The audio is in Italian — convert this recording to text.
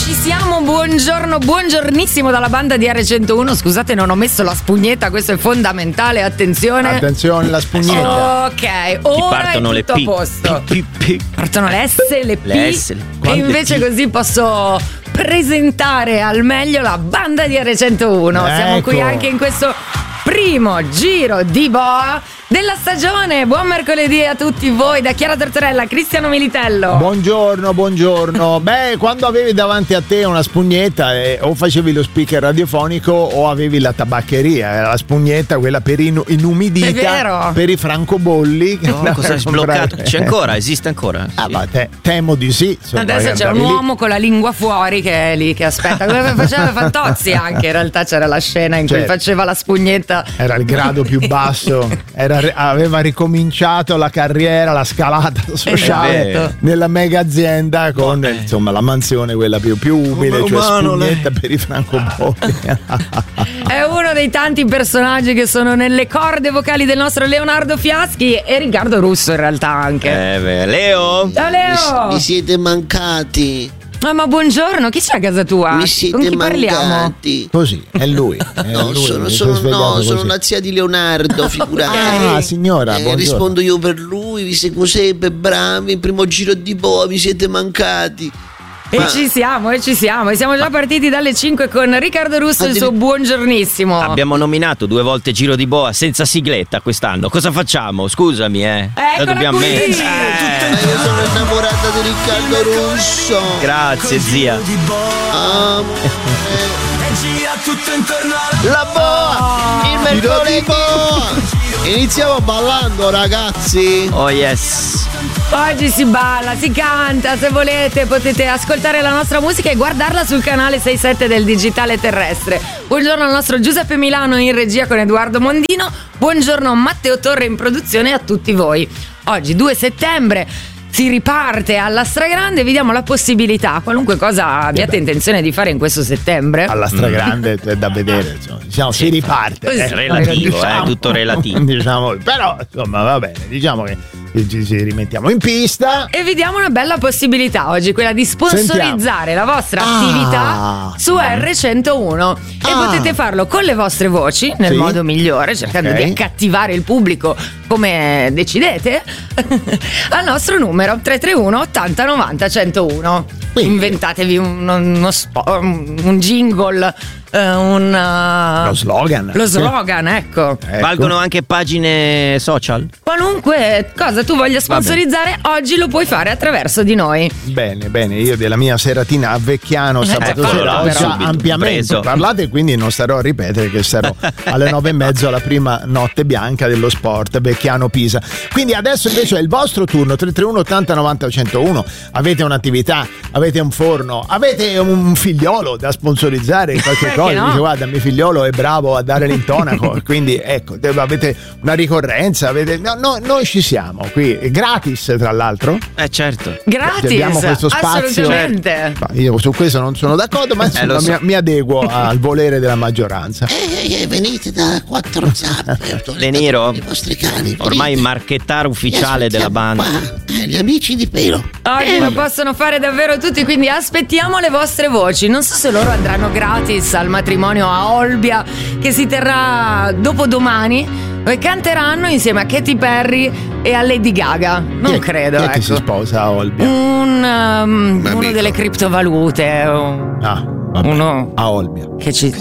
Ci siamo, buongiorno, buongiornissimo dalla banda di R101. Scusate, non ho messo la spugnetta, questo è fondamentale, attenzione. Attenzione, la spugnetta. Ok, ora è tutto a posto. Partono le S, le P, e invece così posso presentare al meglio la banda di R101. Siamo qui anche in questo primo giro di boa della stagione. Buon mercoledì a tutti voi da Chiara Tortorella, Cristiano Militello. Buongiorno. Beh, quando avevi davanti a te una spugnetta, o facevi lo speaker radiofonico o avevi la tabaccheria, la spugnetta, quella per inumidita, per i francobolli. Cosa è sbloccato? C'è ancora? Esiste ancora? Ma temo di sì. Adesso c'è un uomo con la lingua fuori che è lì che aspetta, come faceva Fantozzi anche. In realtà c'era la scena in cui faceva la spugnetta. Era il grado più basso, aveva ricominciato la carriera, la scalata sociale nella mega azienda con insomma la mansione quella più umile, cioè spugnetta per i francobolli. È uno dei tanti personaggi che sono nelle corde vocali del nostro Leonardo Fiaschi e Riccardo Russo in realtà anche. Leo? Ciao Leo! Mi siete mancati. Ma buongiorno, chi c'è a casa tua? Mi siete Con chi parliamo? mancati. Così, è lui. Sono una zia di Leonardo, figurati. Signora, rispondo io per lui, vi seguo sempre, bravi, il primo giro di boa, mi siete mancati. E ci siamo. E siamo già partiti dalle 5 con Riccardo Russo e il suo buongiornissimo. Abbiamo nominato 2 volte Giro di Boa senza sigletta quest'anno. Cosa facciamo? Scusami, Eccola dobbiamo qui. Io sono innamorata di Riccardo Russo. Grazie, zia. La boa, il mercoledì. Iniziamo ballando, ragazzi. Oh yes. Oggi si balla, si canta, se volete potete ascoltare la nostra musica e guardarla sul canale 67 del Digitale Terrestre. Buongiorno al nostro Giuseppe Milano in regia con Edoardo Mondino, buongiorno Matteo Torre in produzione e a tutti voi. Oggi 2 settembre si riparte alla stragrande, vi diamo la possibilità, qualunque cosa abbiate intenzione di fare in questo settembre. Alla stragrande è da vedere, insomma, si riparte. È relativo, è tutto relativo. Diciamo, però insomma va bene, diciamo che ci rimettiamo in pista e vi diamo una bella possibilità oggi, quella di sponsorizzare la vostra attività su R101 e potete farlo con le vostre voci nel modo migliore, cercando di accattivare il pubblico come decidete al nostro numero 331 80 90 101. Quindi inventatevi un jingle, lo slogan, ecco. Valgono anche pagine social? Qualunque cosa tu voglia sponsorizzare oggi lo puoi fare attraverso di noi. Bene, io della mia seratina a Vecchiano sabato sera ho già ampiamente parlato e quindi non starò a ripetere che sarò alle 9:30 alla prima notte bianca dello sport Vecchiano Pisa. Quindi adesso invece è il vostro turno, 331 80 90 101. Avete un'attività, avete un forno, avete un figliolo da sponsorizzare in qualche cosa. Dice guarda, mio figliolo è bravo a dare l'intonaco, quindi ecco, avete una ricorrenza, noi ci siamo qui, è gratis tra l'altro. Certo. Gratis, abbiamo questo spazio. Assolutamente. Io su questo non sono d'accordo, ma insomma mi adeguo al volere della maggioranza. Venite da 4 zampe. De Niro, i vostri cani. ormai marchettare ufficiale della banda. Gli amici di pelo. Oggi lo possono fare davvero tutti, quindi aspettiamo le vostre voci. Non so se loro andranno gratis al matrimonio a Olbia che si terrà dopodomani e canteranno insieme a Katy Perry e a Lady Gaga. Non credo. Chi è che si sposa a Olbia? Uno delle criptovalute. Uno a Olbia che ci